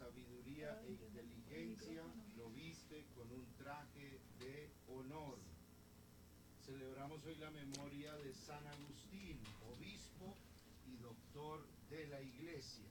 sabiduría e inteligencia, lo viste con un traje de honor. Celebramos hoy la memoria de San Agustín, obispo y doctor de la Iglesia.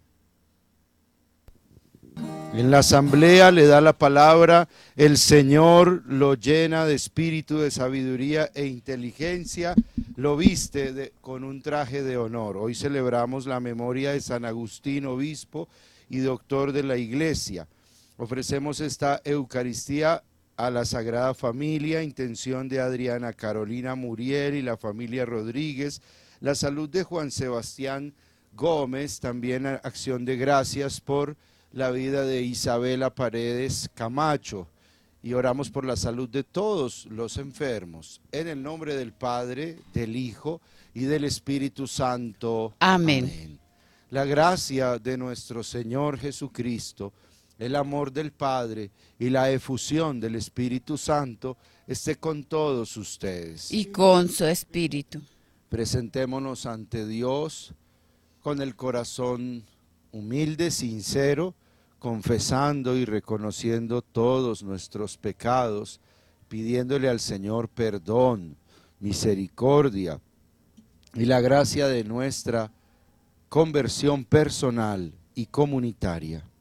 En la asamblea le da la palabra, el Señor lo llena de espíritu de sabiduría e inteligencia, lo viste con un traje de honor. Hoy celebramos la memoria de San Agustín, obispo y doctor de la Iglesia. Ofrecemos esta Eucaristía a la Sagrada Familia, intención de Adriana Carolina Muriel y la familia Rodríguez, la salud de Juan Sebastián Gómez, también acción de gracias por la vida de Isabela Paredes Camacho, y oramos por la salud de todos los enfermos. En el nombre del Padre, del Hijo y del Espíritu Santo. Amén. Amén. La gracia de nuestro Señor Jesucristo, el amor del Padre y la efusión del Espíritu Santo esté con todos ustedes. Y con su espíritu. Presentémonos ante Dios con el corazón humilde, sincero, confesando y reconociendo todos nuestros pecados, pidiéndole al Señor perdón, misericordia y la gracia de nuestra conversión personal y comunitaria.